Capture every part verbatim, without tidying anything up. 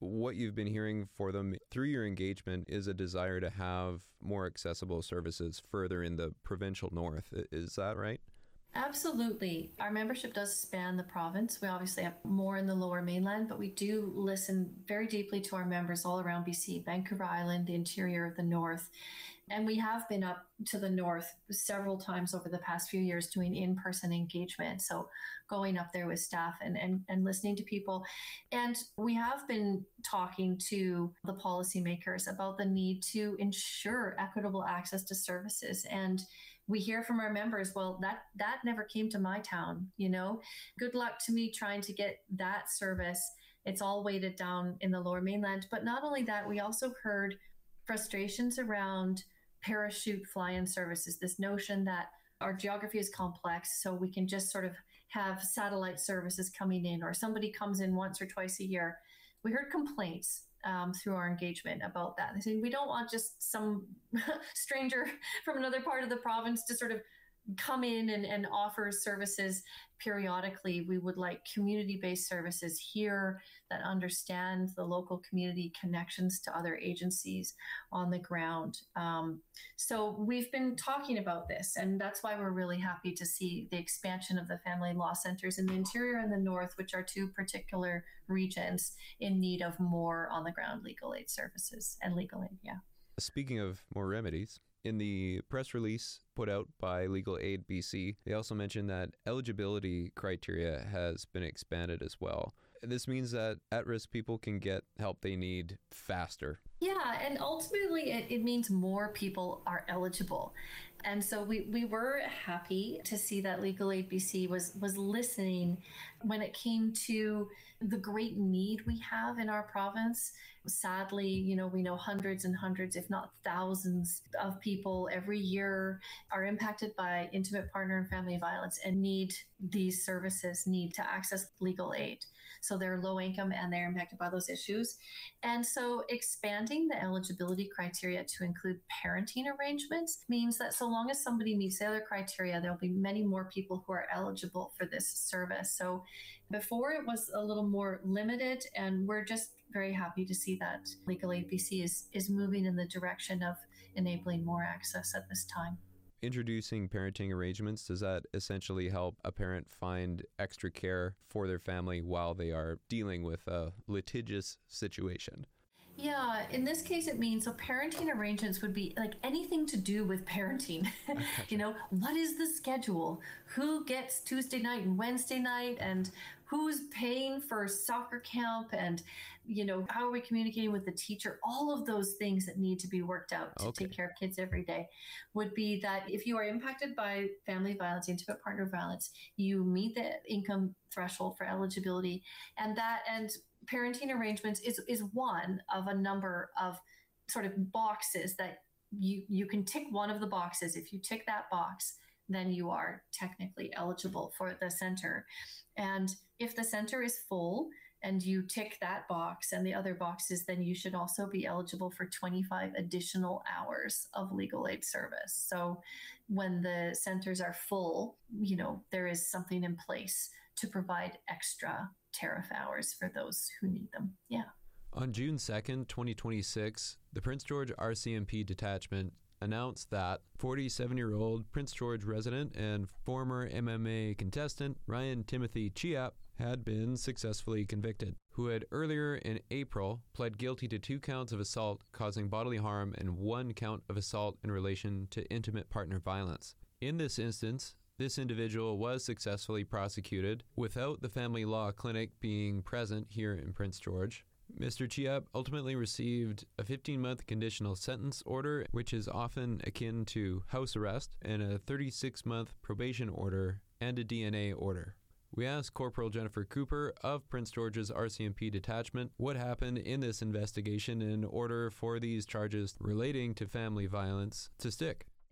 what you've been hearing for them through your engagement is a desire to have more accessible services further in the provincial north. Is that right? Absolutely. Our membership does span the province. We obviously have more in the Lower Mainland, but we do listen very deeply to our members all around B C, Vancouver Island, the interior of the north. And we have been up to the north several times over the past few years doing in-person engagement. So going up there with staff and, and, and listening to people. And we have been talking to the policymakers about the need to ensure equitable access to services. And we hear from our members, well, that, that never came to my town, you know, good luck to me trying to get that service. It's all weighted down in the Lower Mainland. But not only that, we also heard frustrations around parachute fly-in services, this notion that our geography is complex, so we can just sort of have satellite services coming in, or somebody comes in once or twice a year. We heard complaints um, through our engagement about that. They say, we don't want just some stranger from another part of the province to sort of come in and, and offer services periodically. We would like community-based services here that understand the local community, connections to other agencies on the ground. Um, so we've been talking about this, and that's why we're really happy to see the expansion of the family law centers in the interior and the north, which are two particular regions in need of more on-the-ground legal aid services and legal aid, yeah. Speaking of more remedies, in the press release put out by Legal Aid B C, they also mentioned that eligibility criteria has been expanded as well. This means that at-risk people can get help they need faster. Yeah, and ultimately it, it means more people are eligible. And so we, we were happy to see that Legal Aid B C was, was listening when it came to the great need we have in our province. Sadly, you know, we know hundreds and hundreds, if not thousands of people every year are impacted by intimate partner and family violence and need these services, need to access legal aid. So they're low income and they're impacted by those issues. And so expanding the eligibility criteria to include parenting arrangements means that so long as somebody meets the other criteria, there'll be many more people who are eligible for this service. So before it was a little more limited, and we're just very happy to see that Legal Aid B C is, is moving in the direction of enabling more access at this time. Introducing parenting arrangements, does that essentially help a parent find extra care for their family while they are dealing with a litigious situation? Yeah, in this case, it means so parenting arrangements would be like anything to do with parenting. You know, what is the schedule? Who gets Tuesday night and Wednesday night? And who's paying for soccer camp? And, you know, how are we communicating with the teacher? All of those things that need to be worked out to okay. take care of kids every day would be that if you are impacted by family violence, intimate partner violence, you meet the income threshold for eligibility, and that and parenting arrangements is, is one of a number of sort of boxes that you, you can tick one of the boxes. If you tick that box, then you are technically eligible for the center. And if the center is full and you tick that box and the other boxes, then you should also be eligible for twenty-five additional hours of legal aid service. So when the centers are full, you know, there is something in place to provide extra tariff hours for those who need them. Yeah. On June second, twenty twenty-six, the Prince George R C M P detachment announced that forty-seven-year-old Prince George resident and former M M A contestant Ryan Timothy Chiap had been successfully convicted, who had earlier in April pled guilty to two counts of assault causing bodily harm and one count of assault in relation to intimate partner violence. In this instance, this individual was successfully prosecuted without the family law clinic being present here in Prince George. Mister Chiap ultimately received a fifteen-month conditional sentence order, which is often akin to house arrest, and a thirty-six month probation order and a D N A order. We asked Corporal Jennifer Cooper of Prince George's R C M P detachment what happened in this investigation in order for these charges relating to family violence to stick.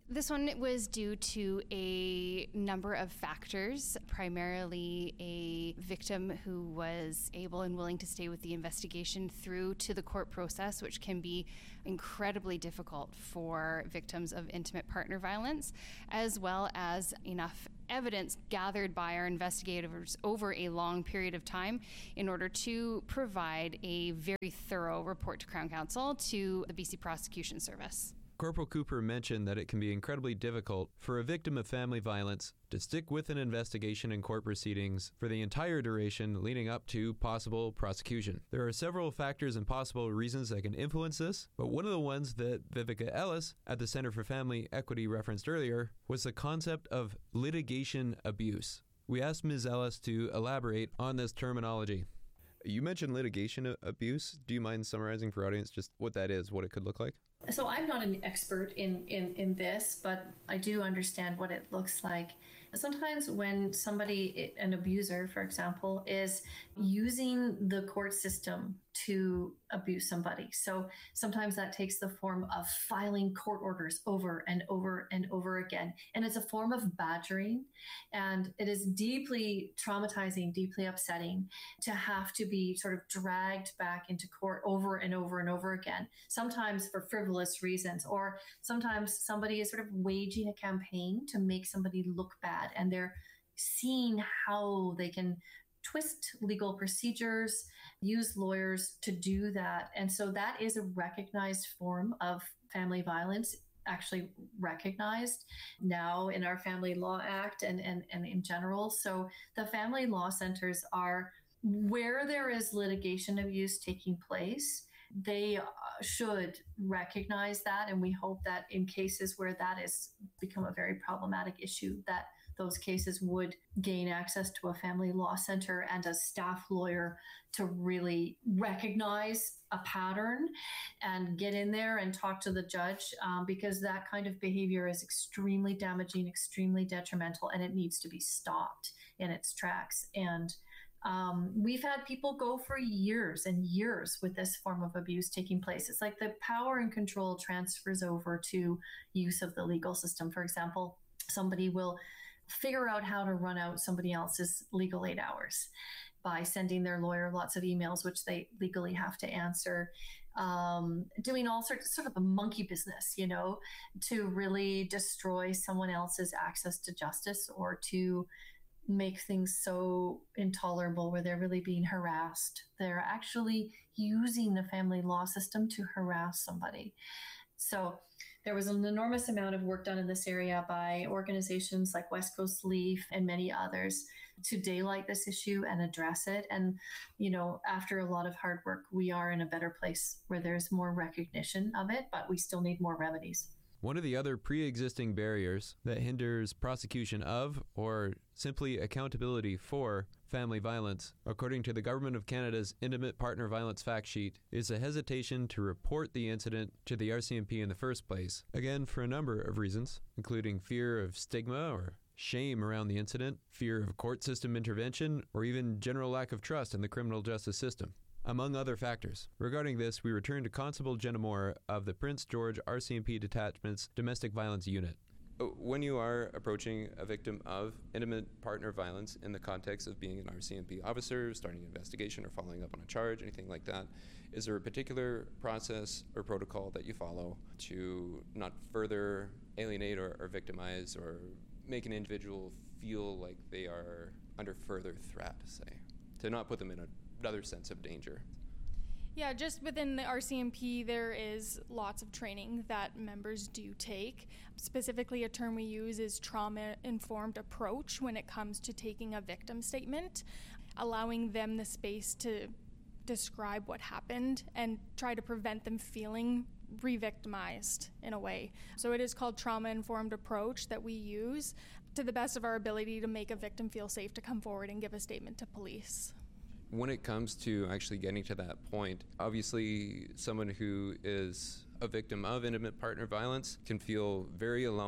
This one was due to a number of factors, primarily a victim who was able and willing to stay with the investigation through to the court process, which can be incredibly difficult for victims of intimate partner violence, as well as enough evidence gathered by our investigators over a long period of time in order to provide a very thorough report to Crown Counsel to the B C Prosecution Service. Corporal Cooper mentioned that it can be incredibly difficult for a victim of family violence to stick with an investigation and court proceedings for the entire duration leading up to possible prosecution. There are several factors and possible reasons that can influence this, but one of the ones that Vivica Ellis at the Center for Family Equity referenced earlier was the concept of litigation abuse. We asked Miz Ellis to elaborate on this terminology. You mentioned litigation abuse. Do you mind summarizing for audience just what that is, what it could look like? So I'm not an expert in, in, in this, but I do understand what it looks like. Sometimes when somebody, an abuser, for example, is using the court system to abuse somebody. So sometimes that takes the form of filing court orders over and over and over again. And it's a form of badgering. And it is deeply traumatizing, deeply upsetting to have to be sort of dragged back into court over and over and over again, sometimes for frivolous reasons, or sometimes somebody is sort of waging a campaign to make somebody look bad. And they're seeing how they can twist legal procedures, use lawyers to do that. And so that is a recognized form of family violence, actually recognized now in our Family Law Act and, and, and in general. So the family law centers are where there is litigation abuse taking place. They should recognize that. And we hope that in cases where that has become a very problematic issue, that those cases would gain access to a family law center and a staff lawyer to really recognize a pattern and get in there and talk to the judge, um, because that kind of behavior is extremely damaging, extremely detrimental, and it needs to be stopped in its tracks. And um, we've had people go for years and years with this form of abuse taking place. It's like the power and control transfers over to use of the legal system. For example, somebody will figure out how to run out somebody else's legal aid hours by sending their lawyer lots of emails, which they legally have to answer, um, doing all sorts sort of a monkey business, you know, to really destroy someone else's access to justice or to make things so intolerable where they're really being harassed. They're actually using the family law system to harass somebody. So there was an enormous amount of work done in this area by organizations like West Coast Leaf and many others to daylight this issue and address it. And, you know, after a lot of hard work, we are in a better place where there's more recognition of it, but we still need more remedies. One of the other pre-existing barriers that hinders prosecution of or simply accountability for family violence, according to the Government of Canada's Intimate Partner Violence Fact Sheet, is a hesitation to report the incident to the R C M P in the first place. Again, for a number of reasons, including fear of stigma or shame around the incident, fear of court system intervention, or even general lack of trust in the criminal justice system, among other factors. Regarding this, we return to Constable Jenna Moore of the Prince George R C M P Detachment's Domestic Violence Unit. When you are approaching a victim of intimate partner violence in the context of being an R C M P officer, starting an investigation or following up on a charge, anything like that, is there a particular process or protocol that you follow to not further alienate or, or victimize or make an individual feel like they are under further threat, say, to not put them in a another sense of danger? Yeah, just within the R C M P, there is lots of training that members do take. Specifically, a term we use is trauma-informed approach when it comes to taking a victim statement, allowing them the space to describe what happened and try to prevent them feeling re-victimized in a way. So it is called trauma-informed approach that we use to the best of our ability to make a victim feel safe to come forward and give a statement to police. When it comes to actually getting to that point, obviously someone who is a victim of intimate partner violence can feel very alone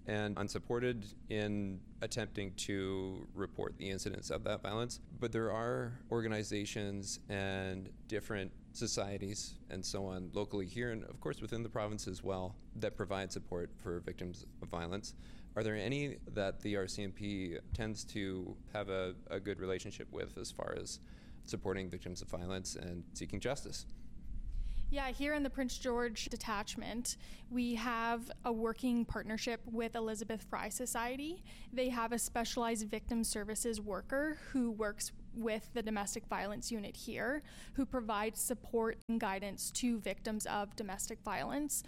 and unsupported in attempting to report the incidents of that violence. But there are organizations and different societies and so on locally here, and of course within the province as well, that provide support for victims of violence. Are there any that the R C M P tends to have a, a good relationship with as far as supporting victims of violence and seeking justice? Yeah, here in the Prince George detachment, we have a working partnership with Elizabeth Fry Society. They have a specialized victim services worker who works with the domestic violence unit here, who provides support and guidance to victims of domestic violence,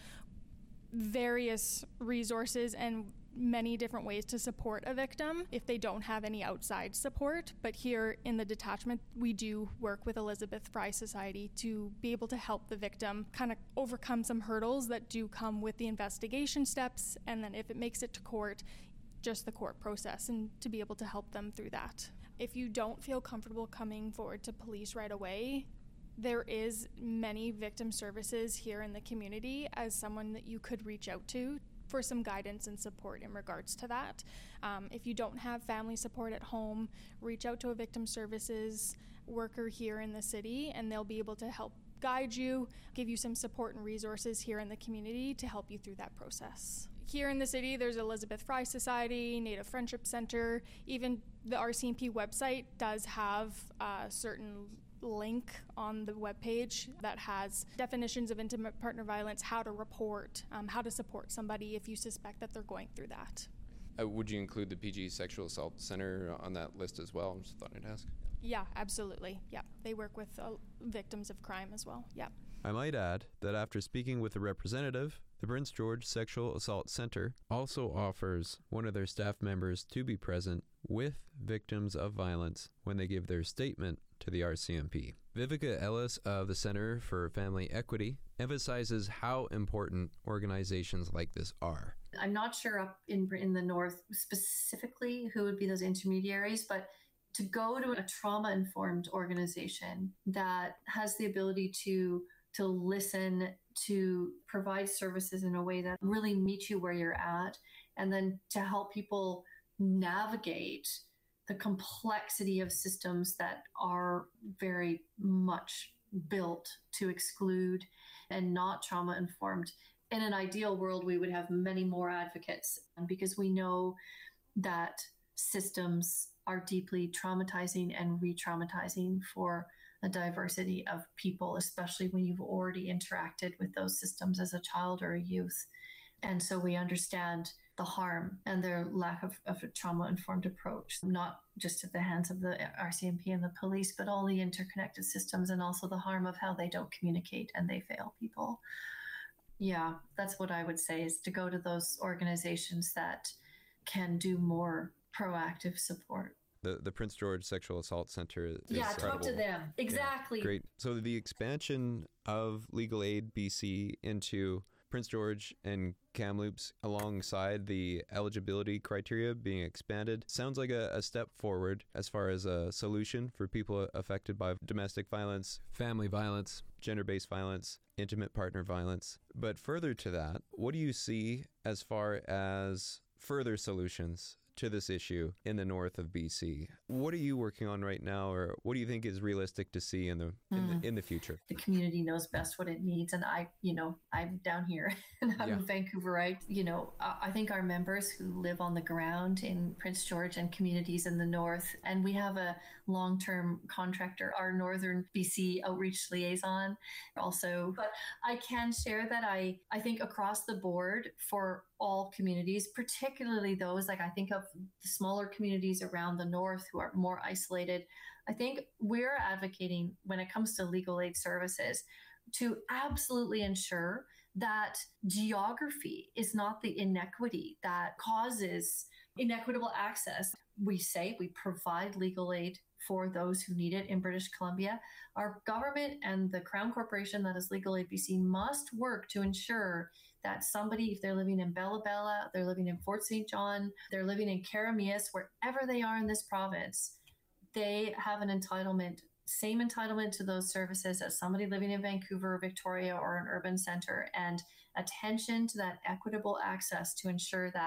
various resources and many different ways to support a victim if they don't have any outside support. But here in the detachment, we do work with Elizabeth Fry Society to be able to help the victim kind of overcome some hurdles that do come with the investigation steps, and then if it makes it to court, just the court process, and to be able to help them through that. If you don't feel comfortable coming forward to police right away, there is many victim services here in the community as someone that you could reach out to for some guidance and support in regards to that. Um, if you don't have family support at home, reach out to a victim services worker here in the city, and they'll be able to help guide you, give you some support and resources here in the community to help you through that process. Here in the city, there's Elizabeth Fry Society, Native Friendship Center, even the R C M P website does have a certain link on the webpage that has definitions of intimate partner violence, how to report, um, how to support somebody if you suspect that they're going through that. Uh, would you include the P G Sexual Assault Center on that list as well? I just thought I'd ask. Yeah, absolutely. Yeah, they work with uh, victims of crime as well. Yeah. I might add that after speaking with a representative, the Prince George Sexual Assault Center also offers one of their staff members to be present with victims of violence when they give their statement to the R C M P. Vivica Ellis of the Center for Family Equity emphasizes how important organizations like this are. I'm not sure up in, in the north specifically who would be those intermediaries, but to go to a trauma-informed organization that has the ability to to listen, to provide services in a way that really meet you where you're at, and then to help people navigate the complexity of systems that are very much built to exclude and not trauma informed. In an ideal world, we would have many more advocates because we know that systems are deeply traumatizing and re-traumatizing for a diversity of people, especially when you've already interacted with those systems as a child or a youth. And so we understand the harm and their lack of, of a trauma-informed approach, not just at the hands of the R C M P and the police, but all the interconnected systems, and also the harm of how they don't communicate and they fail people. Yeah, that's what I would say, is to go to those organizations that can do more proactive support. The the Prince George Sexual Assault Center is Yeah, incredible. talk to them. Exactly. Yeah, great. So the expansion of Legal Aid B C into Prince George and Kamloops alongside the eligibility criteria being expanded sounds like a, a step forward as far as a solution for people affected by domestic violence, family violence, gender-based violence, intimate partner violence. But further to that, what do you see as far as further solutions to this issue in the north of B C? What are you working on right now, or what do you think is realistic to see in the in, mm. the, in the future? The community knows best what it needs, and I, you know, I'm down here and I'm yeah. Vancouverite. You know, I think our members who live on the ground in Prince George and communities in the north, and we have a long-term contractor, our Northern B C outreach liaison also. But I can share that I, I think across the board for all communities, particularly those, like I think of the smaller communities around the north who are more isolated, I think we're advocating when it comes to legal aid services to absolutely ensure that geography is not the inequity that causes inequitable access. We say we provide legal aid for those who need it in British Columbia. Our government and the Crown Corporation, that is Legal Aid B C, must work to ensure that somebody, if they're living in Bella Bella, they're living in Fort Saint John, they're living in Karamias, wherever they are in this province, they have an entitlement, same entitlement to those services as somebody living in Vancouver, Victoria, or an urban center, and attention to that equitable access to ensure that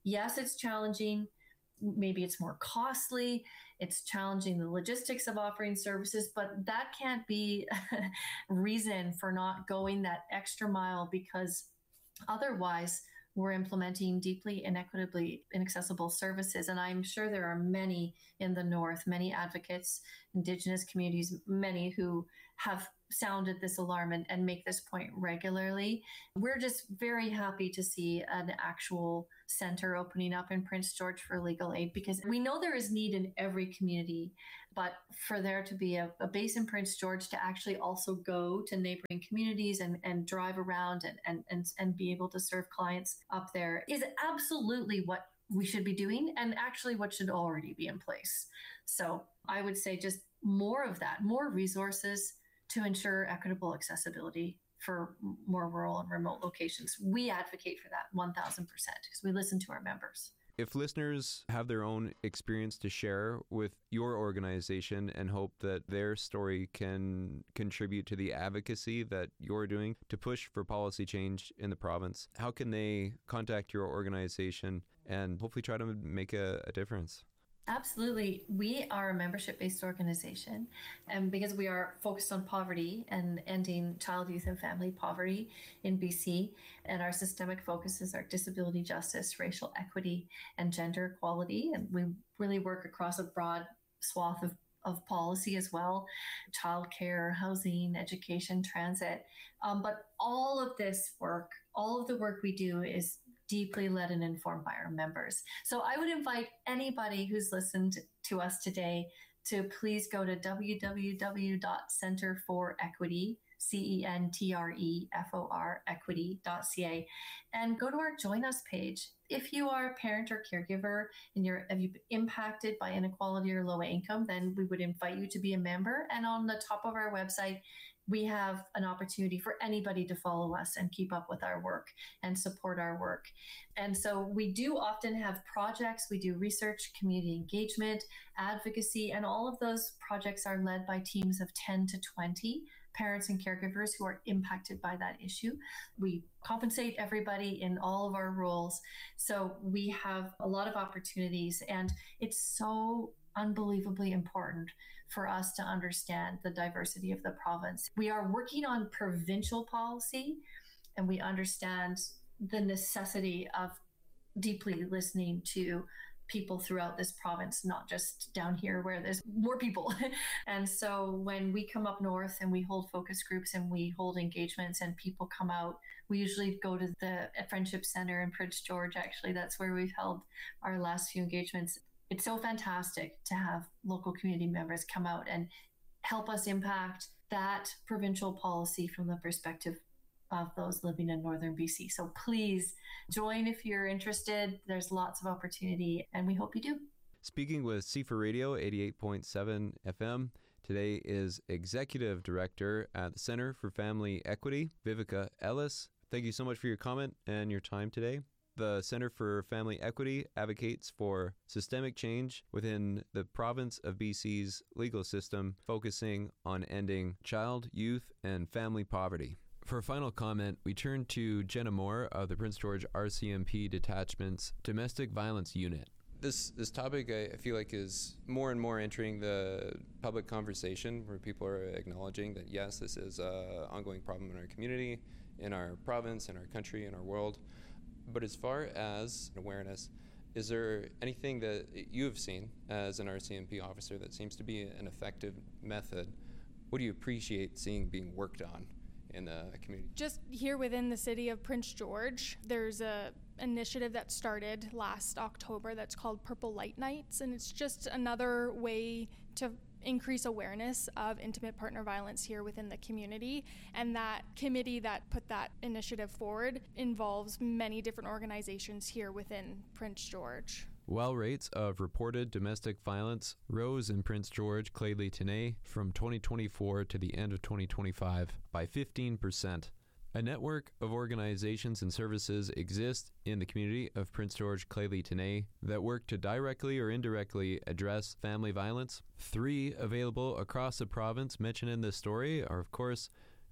Yes, it's challenging. Maybe it's more costly. It's challenging the logistics of offering services, but that can't be a reason for not going that extra mile, because otherwise we're implementing deeply inequitably inaccessible services. And I'm sure there are many in the North, many advocates, Indigenous communities, many who have sounded this alarm and, and make this point regularly. We're just very happy to see an actual center opening up in Prince George for legal aid, because we know there is need in every community, but for there to be a, a base in Prince George to actually also go to neighboring communities and, and drive around and, and, and, and be able to serve clients up there is absolutely what we should be doing, and actually what should already be in place. So I would say just more of that, more resources to ensure equitable accessibility for more rural and remote locations. We advocate for that one thousand percent because we listen to our members. If listeners have their own experience to share with your organization and hope that their story can contribute to the advocacy that you're doing to push for policy change in the province, how can they contact your organization and hopefully try to make a, a difference? Absolutely. We are a membership-based organization, and because we are focused on poverty and ending child, youth, and family poverty in B C, and our systemic focuses are disability justice, racial equity, and gender equality, and we really work across a broad swath of, of policy as well, childcare, housing, education, transit. Um, but all of this work, all of the work we do is deeply led and informed by our members. So I would invite anybody who's listened to us today to please go to w w w dot center for equity, C E N T R E F O R, equity dot C A, and go to our Join Us page. If you are a parent or caregiver and you're have you been impacted by inequality or low income, then we would invite you to be a member. And on the top of our website, we have an opportunity for anybody to follow us and keep up with our work and support our work. And so we do often have projects, we do research, community engagement, advocacy, and all of those projects are led by teams of ten to twenty parents and caregivers who are impacted by that issue. We compensate everybody in all of our roles. So we have a lot of opportunities, and it's so unbelievably important for us to understand the diversity of the province. We are working on provincial policy, and we understand the necessity of deeply listening to people throughout this province, not just down here where there's more people. And so when we come up north and we hold focus groups and we hold engagements and people come out, we usually go to the Friendship Center in Prince George. Actually, that's where we've held our last few engagements. It's so fantastic to have local community members come out and help us impact that provincial policy from the perspective of those living in northern B C. So please join if you're interested. There's lots of opportunity, and we hope you do. Speaking with C four Radio eighty-eight point seven F M, today is Executive Director at the Center for Family Equity, Vivica Ellis. Thank you so much for your comment and your time today. The Center for Family Equity advocates for systemic change within the province of B C's legal system, focusing on ending child, youth, and family poverty. For a final comment, we turn to Jenna Moore of the Prince George R C M P Detachment's Domestic Violence Unit. This this topic, I feel like, is more and more entering the public conversation, where people are acknowledging that, yes, this is an ongoing problem in our community, in our province, in our country, in our world. But as far as awareness, is there anything that you have seen as an R C M P officer that seems to be an effective method? What do you appreciate seeing being worked on in the community? Just here within the city of Prince George, there's a initiative that started last October that's called Purple Light Nights, and it's just another way to increase awareness of intimate partner violence here within the community. And that committee that put that initiative forward involves many different organizations here within Prince George. While rates of reported domestic violence rose in Prince George, Clay-Tenay from twenty twenty-four to the end of twenty twenty-five by fifteen percent. A network of organizations and services exist in the community of Prince George, Clay-Tenay that work to directly or indirectly address family violence. Three available across the province mentioned in this story are, of course,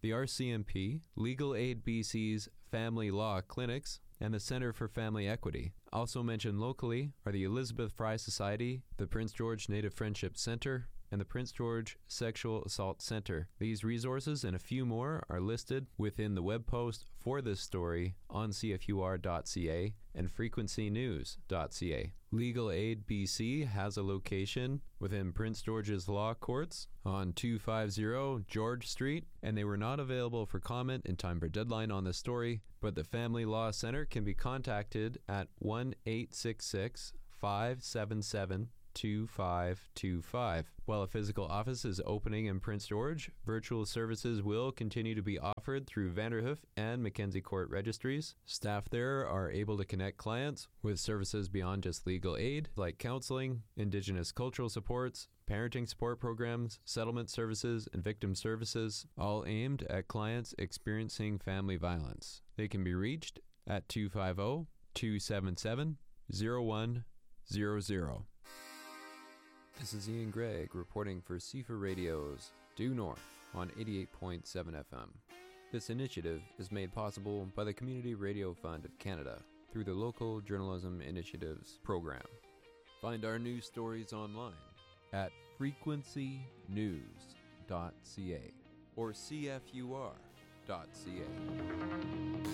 The R C M P, Legal Aid B C's Family Law Clinics, and the Center for Family Equity. Also mentioned locally are the Elizabeth Fry Society, the Prince George Native Friendship Center, and the Prince George Sexual Assault Center. These resources and a few more are listed within the web post for this story on c f u r dot c a and frequency news dot c a. Legal Aid B C has a location within Prince George's Law Courts on two fifty George Street, and they were not available for comment in time for deadline on this story, but the Family Law Center can be contacted at one eight six six, five seven seven, two five two five. While a physical office is opening in Prince George, virtual services will continue to be offered through Vanderhoof and Mackenzie Court registries. Staff there are able to connect clients with services beyond just legal aid, like counseling, Indigenous cultural supports, parenting support programs, settlement services, and victim services, all aimed at clients experiencing family violence. They can be reached at two five zero, two seven seven, zero one zero zero. This is Ian Gregg reporting for C F A Radio's Due North on eighty-eight point seven F M. This initiative is made possible by the Community Radio Fund of Canada through the Local Journalism Initiatives program. Find our news stories online at frequency news dot c a or c f u r dot c a.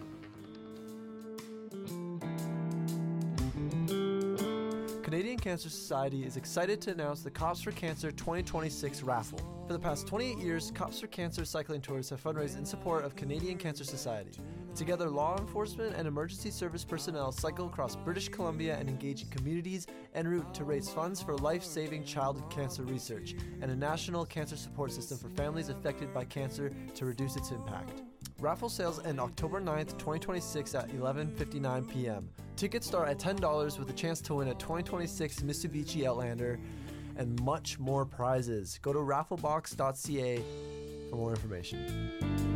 Canadian Cancer Society is excited to announce the Cops for Cancer twenty twenty-six raffle. For the past twenty-eight years, Cops for Cancer cycling tours have fundraised in support of Canadian Cancer Society. Together, law enforcement and emergency service personnel cycle across British Columbia and engage in communities en route to raise funds for life-saving childhood cancer research and a national cancer support system for families affected by cancer to reduce its impact. Raffle sales end October ninth, twenty twenty-six at eleven fifty-nine p.m. Tickets start at ten dollars with a chance to win a twenty twenty-six Mitsubishi Outlander and much more prizes. Go to rafflebox dot c a for more information.